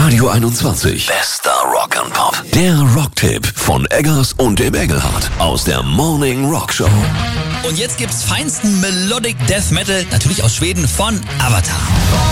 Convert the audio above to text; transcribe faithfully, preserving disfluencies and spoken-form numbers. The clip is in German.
Radio einundzwanzig. Bester Rock and Pop. Der Rocktipp von Eggers und dem Engelhardt aus der Morning Rock Show. Und jetzt gibt's feinsten Melodic Death Metal, natürlich aus Schweden, von Avatar.